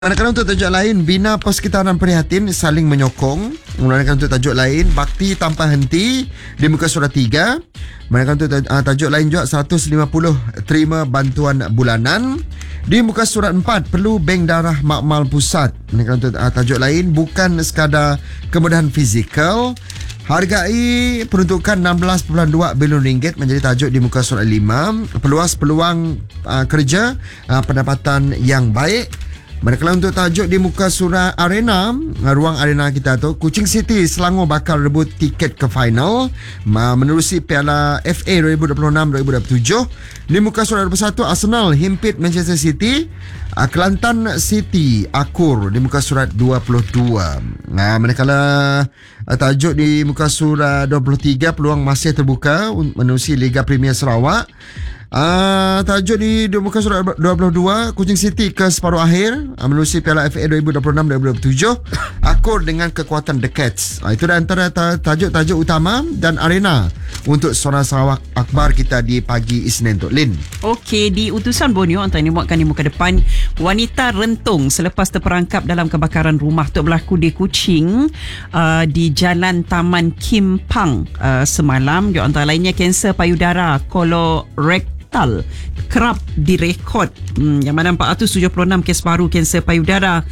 Manakala untuk tajuk lain, Bina Persekitaran Prihatin Saling Menyokong. Manakala untuk tajuk lain, Bakti Tanpa Henti di muka surat 3. Manakala untuk tajuk lain juga 150 terima bantuan bulanan. Di muka surat 4, perlu bank darah makmal pusat. Manakala untuk tajuk lain, bukan sekadar kemudahan fizikal. Hargai peruntukan 16.2 bilion ringgit menjadi tajuk di muka surat 5. Peluas peluang kerja, pendapatan yang baik. Manakala untuk tajuk di muka surat arena, ruang arena kita tu, Kuching City Selangor bakal rebut tiket ke final menerusi Piala FA 2026-2027. Di muka surat 21, Arsenal himpit Manchester City. Kelantan City akur di muka surat 22. Manakala tajuk di muka surat 23, peluang masih terbuka menerusi Liga Premier Sarawak. Tajuk di muka surat 22, Kuching City ke separuh akhir menerusi Piala FA 2026-2027 akur dengan kekuatan The Cats. Itu dah antara tajuk-tajuk utama dan arena untuk Suara Sarawak Akhbar kita di pagi Isnin tu, Lin. Okey, di utusan Borneo antara ini buatkan di muka depan, wanita rentung selepas terperangkap dalam kebakaran rumah tu berlaku di Kuching, di Jalan Taman Kim Pang semalam. Di antara lainnya kanser payudara kolorektal kerap direkod, yang mana 476 kes baru kanser payudara,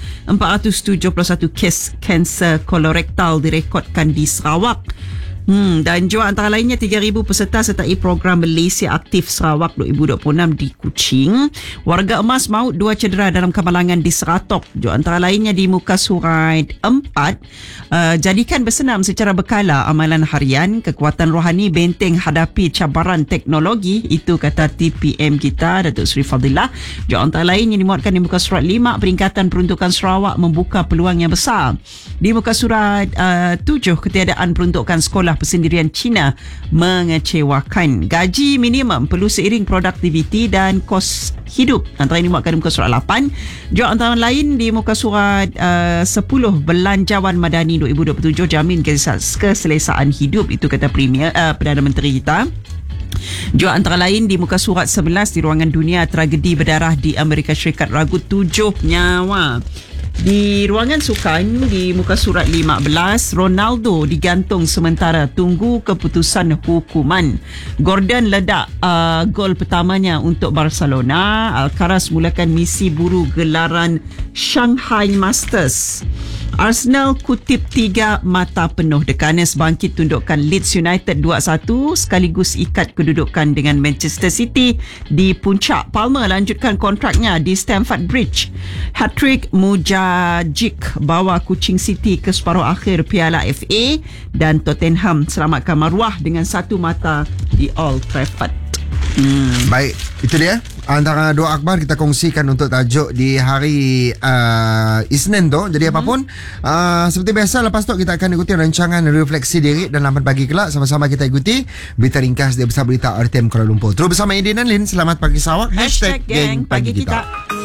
471 kes kanser kolorektal direkodkan di Sarawak. Dan juga antara lainnya 3,000 peserta sertai program Malaysia Aktif Sarawak 2026 di Kuching. Warga emas maut 2 cedera dalam kemalangan di Seratok. Juga antara lainnya di muka surat 4, jadikan bersenam secara berkala amalan harian, kekuatan rohani benteng hadapi cabaran teknologi. Itu kata TPM kita, Datuk Seri Fadilah. Juga antara lain yang dimuatkan di muka surat 5, peringkatan peruntukan Sarawak membuka peluang yang besar. Di muka surat 7, ketiadaan peruntukan sekolah persendirian Cina mengecewakan. Gaji minimum perlu seiring produktiviti dan kos hidup. Antara ini dimuatkan di muka surat 8. Juga antara lain di muka surat 10, belanjawan madani 2027 jamin keselesaan hidup. Itu kata Perdana Menteri kita. Juga antara lain di muka surat 11, di ruangan dunia, tragedi berdarah di Amerika Syarikat ragut 7 nyawa. Di ruangan sukan di muka surat 15, Ronaldo digantung sementara tunggu keputusan hukuman. Gordon ledak gol pertamanya untuk Barcelona. Alcaraz mulakan misi buru gelaran Shanghai Masters. Arsenal kutip 3 mata penuh. The Gunners bangkit tundukkan Leeds United 2-1 sekaligus ikat kedudukan dengan Manchester City di puncak. Palmer lanjutkan kontraknya di Stamford Bridge. Hat-trick Mujagic bawa Kuching City ke separuh akhir Piala FA, dan Tottenham selamatkan maruah dengan 1 mata di Old Trafford. Baik, itu dia antara dua akhbar kita kongsikan untuk tajuk di hari Isnin tu. Jadi apapun, seperti biasa, lepas tu kita akan ikuti rancangan Refleksi Diri dan Lambat Pagi kelak. Sama-sama kita ikuti berita ringkas dari Besar Berita RTM Kuala Lumpur. Terus bersama Indin dan Lin. Selamat pagi Sarawak. #Geng Pagi Kita.